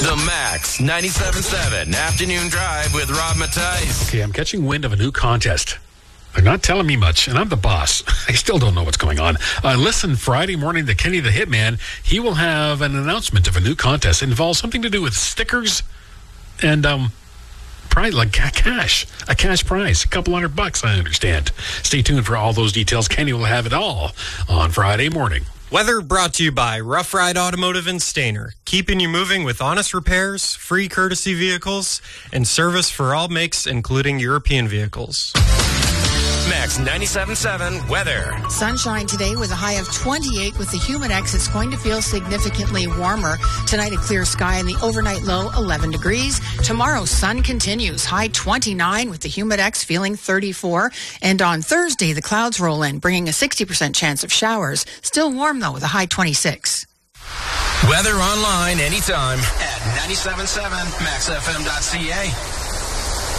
The Max 97.7 Afternoon Drive with Rob Mattice. Okay, I'm catching wind of a new contest. They're not telling me much, and I'm the boss. I still don't know what's going on. Listen, Friday morning to Kenny the Hitman. He will have an announcement of a new contest. It involves something to do with stickers and prize, like cash. A cash prize. A couple $100, I understand. Stay tuned for all those details. Kenny will have it all on Friday morning. Weather brought to you by Rough Ride Automotive and Stainer, keeping you moving with honest repairs, free courtesy vehicles, and service for all makes, including European vehicles. Max 97.7 weather. Sunshine today with a high of 28 with the Humidex. It's going to feel significantly warmer. Tonight, a clear sky and the overnight low 11 degrees. Tomorrow, sun continues. High 29 with the Humidex feeling 34. And on Thursday, the clouds roll in, bringing a 60% chance of showers. Still warm, though, with a high 26. Weather online anytime at 97.7maxfm.ca.